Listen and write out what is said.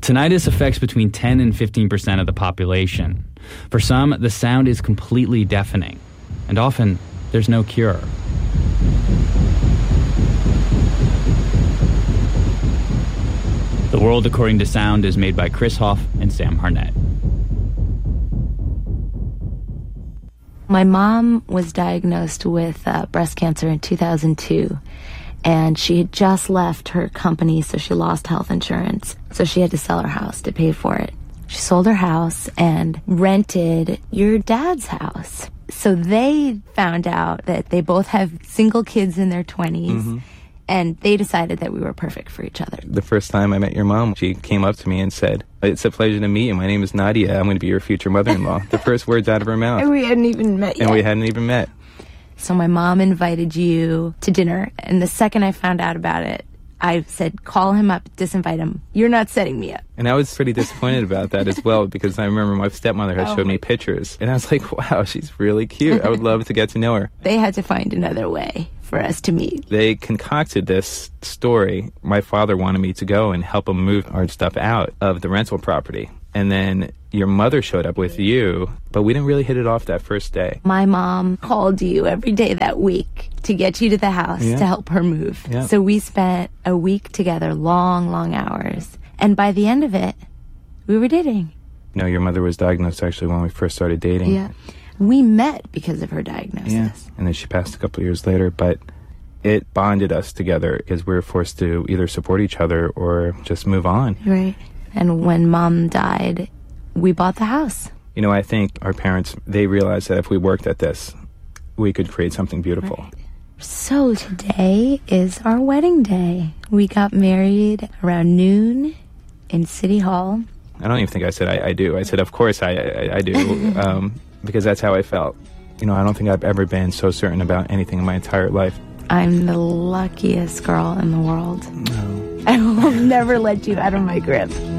Tinnitus affects between 10 and 15% of the population. For some, the sound is completely deafening, and often there's no cure. The World According to Sound is made by Chris Hoff and Sam Harnett. My mom was diagnosed with breast cancer in 2002, and she had just left her company, so she lost health insurance. So she had to sell her house to pay for it. She sold her house and rented your dad's house. So they found out that they both have single kids in their 20s, and they decided that we were perfect for each other. The first time I met your mom, she came up to me and said, "It's a pleasure to meet you. My name is Nadia. I'm going to be your future mother-in-law." The first words out of her mouth. And we hadn't even met yet. So my mom invited you to dinner, and the second I found out about it, I said, call him up, disinvite him. You're not setting me up. And I was pretty disappointed about that as well, because I remember my stepmother had showed me pictures, and I was like, wow, she's really cute. I would love to get to know her. They had to find another way for us to meet. They concocted this story. My father wanted me to go and help him move our stuff out of the rental property. And then your mother showed up with you, but we didn't really hit it off that first day. My mom called you every day that week to get you to the house to help her move. Yeah. So we spent a week together, long, long hours. And by the end of it, we were dating. No, your mother was diagnosed actually when we first started dating. Yeah. We met because of her diagnosis. Yeah. And then she passed a couple of years later, but it bonded us together because we were forced to either support each other or just move on. Right. And when Mom died, we bought the house. You know, I think our parents, they realized that if we worked at this, we could create something beautiful. Right. So today is our wedding day. We got married around noon in City Hall. I don't even think I said I do. I said, of course I do, because that's how I felt. You know, I don't think I've ever been so certain about anything in my entire life. I'm the luckiest girl in the world. No. I will never let you out of my grip.